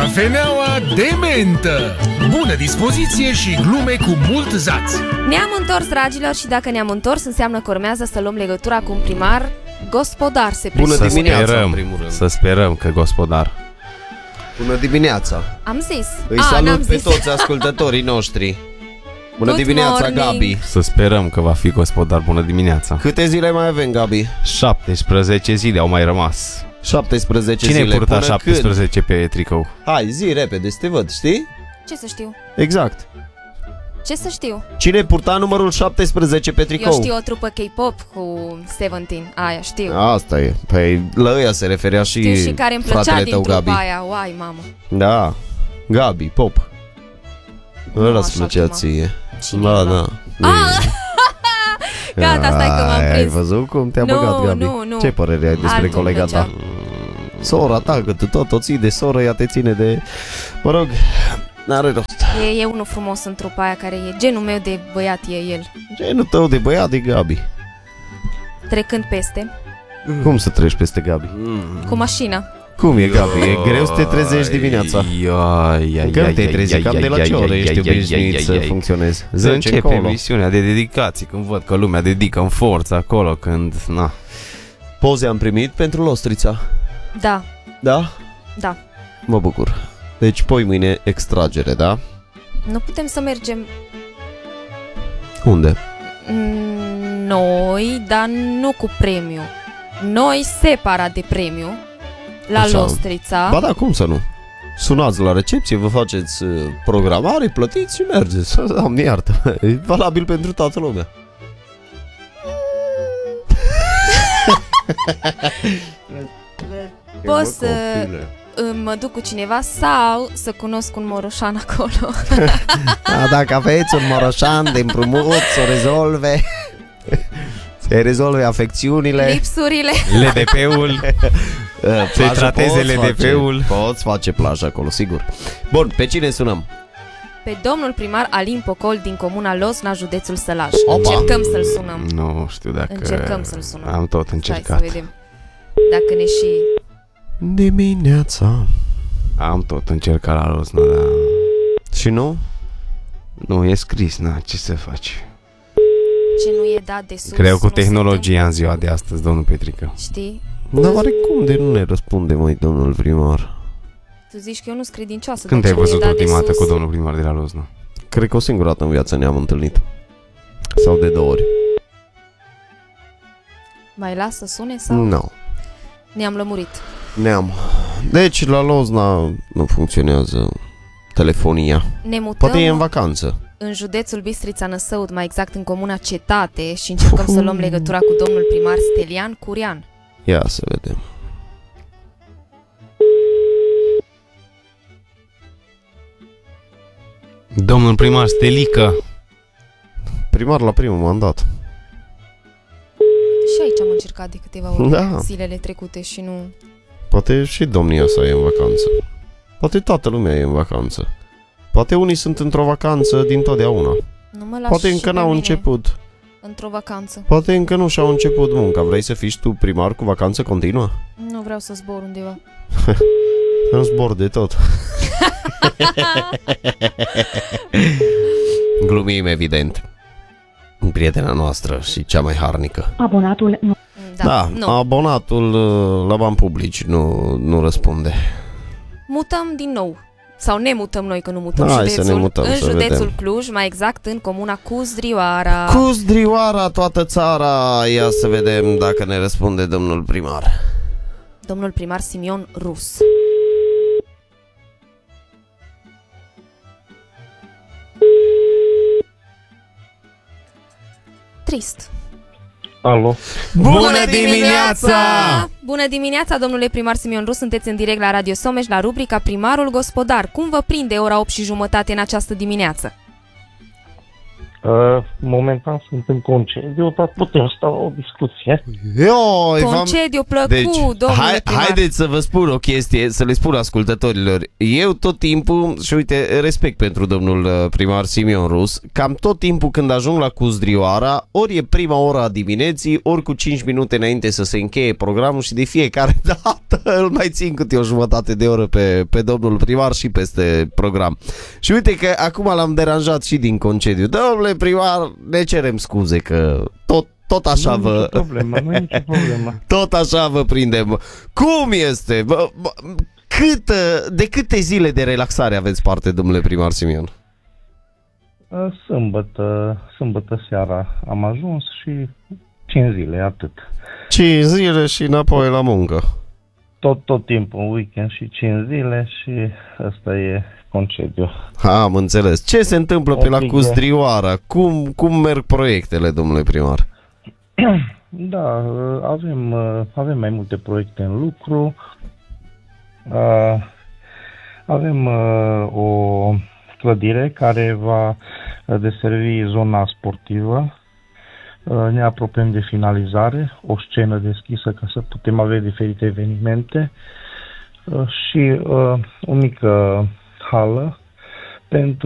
Cafeneaua de mentă. Bună dispoziție și glume cu mult zaț. Ne-am întors, dragilor, și dacă ne-am întors înseamnă că urmează să luăm legătura cu un primar gospodar, se presupune. Bună dimineața, în primul rând. Să sperăm că gospodar. Bună dimineața. Am zis. Îi salut pe zis. toți ascultătorii noștri. Bună Good dimineața, morning. Gabi. Să sperăm că va fi gospodar. Bună dimineața. Câte zile mai avem, Gabi? 17 zile au mai rămas. 17 Cine zile. purta Până 17 pe tricou? când? Hai, zi repede, să te văd, știi? Ce să știu? Exact. Ce să știu? Cine purta numărul 17 pe tricou? Eu știu o trupă K-pop cu 17, aia știu. Asta e. Păi la ăia se referea Știu și care îmi plăcea fratele din tău, trupa Gabi. aia, uai, mamă. Da. Gabi, Pop. Ăla îți așa plăcea chema. ție. Cine Da, era? da. Gata, stai că m-am Ai prins. văzut cum te-a Nu, băgat, Gabi? nu. Ce părere ai despre Altul colega plăcea. ta? Sora ta, că tu tot o ții de soră, ea te ține de... Mă rog, n-are rost. E unul frumos în trupa aia care e genul meu de băiat, e el. Genul tău de băiat e Gabi. Trecând peste, Cum să treci peste Gabi? cu mașina. Cum e, Gabi? E greu să te trezești dimineața. Când te trezi? Cam de la ce oră ești obișnuit să funcționezi? Să 10 începe încolo. emisiunea de dedicații. Când văd că lumea dedică în forță acolo. Când, na. Poze am primit pentru Lostrița. Da, Da? da. Mă bucur. Deci poi mâine extragere, da? Nu putem să mergem Unde? noi, dar nu cu premiu. Noi separat de premiu, la Așa. Lostrița. Ba da, cum să nu? Sunați la recepție, vă faceți programare, plătiți și mergeți. Doamne iartă, e valabil pentru toată lumea. Poți să mă duc cu cineva sau să cunosc un moroșan acolo. Da, dacă aveți un moroșan de împrumut, să o rezolve. Se rezolve afecțiunile. Lipsurile. LDP-ul. Plajă trateze poți LDP-ul. Poți face plajă acolo, sigur. Bun, pe cine sunăm? Pe domnul primar Alin Pocol din comuna Losna, județul Sălaj. Opa! Încercăm să-l sunăm. Nu știu dacă... Încercăm să-l sunăm. Am tot Stai încercat. să vedem dacă ne și... Dimineața. Am tot încercat la Lozna, dar... Și nu? Nu, e scris, na, ce să faci? Ce nu e dat de sus. Creu cu nu se tehnologia în întâmplă. ziua de astăzi, domnul Petrică. Știi? Dar oare cum de nu ne răspunde, măi, domnul primar? Tu zici că eu nu-s credincioasă. Când dar te-ai ce nu e văzut dat de ultima dată sus? cu domnul primar de la Lozna? Cred că o singură dată în viață ne-am întâlnit. Sau de 2 ori. Mai las să sune sau Nu. ne-am lămurit? Ne-am. Deci la Lozna nu funcționează telefonia. Ne mutăm Poate e în vacanță. în județul Bistrița Năsăud, mai exact în comuna Cetate, și încercăm să luăm legătura cu domnul primar Stelian Curian. Ia să vedem. Domnul primar Stelică. Primar la primul mandat. Și aici am încercat de câteva ori Da. zilele trecute și nu... Poate și domnia sa e în vacanță. Poate toată lumea e în vacanță. Poate unii sunt într-o vacanță din totdeauna. Nu mă lași Poate și încă pe n-au mine început. într-o vacanță. Poate încă nu și-au început munca. Vrei să fii tu primar cu vacanță continuă? Nu vreau să zbor undeva. În zbor de tot. Glumim, evident. Prietena noastră și cea mai harnică. Abonatul nu. Da, nu. abonatul la bani publici nu răspunde. Mutăm din nou. Sau ne mutăm noi, că nu mutăm Hai județul. să ne mutăm, în să județul vedem. Cluj, mai exact în comuna Cuzdrioara. Cuzdrioara, toată țara. Ia să vedem dacă ne răspunde domnul primar. Domnul primar Simion Rus. Trist. Alo. Bună dimineața! Bună dimineața, domnule primar Simion Rus, sunteți în direct la Radio Someș, la rubrica Primarul Gospodar. Cum vă prinde ora 8:30 în această dimineață? Momentan sunt în concediu, dar putem sta o discuție. Concediu plăcut, Deci, domnule primar. haideți să vă spun o chestie, să le spun ascultătorilor. Eu tot timpul, și uite, respect pentru domnul primar Simion Rus, cam tot timpul când ajung la Cuzdrioara, ori e prima ora a dimineții, ori cu 5 minute înainte să se încheie programul și de fiecare dată îl mai țin câte o jumătate de oră pe domnul primar și peste program. Și uite că acum l-am deranjat și din concediu. Domnule primar, ne cerem scuze că tot așa Nu e nicio problemă. tot așa vă prindem. Cum este? De câte zile de relaxare aveți parte, domnule primar Simion? Sâmbătă seara am ajuns și 5 zile, atât. 5 zile și înapoi la muncă. Tot timpul, un weekend și 5 zile și ăsta e concediu. Am înțeles. Ce se întâmplă pe la Cuzdrioara? Cum merg proiectele, domnule primar? Da, avem mai multe proiecte în lucru. Avem o clădire care va deservi zona sportivă. Ne apropiem de finalizare, o scenă deschisă ca să putem avea diferite evenimente și o mică hală pentru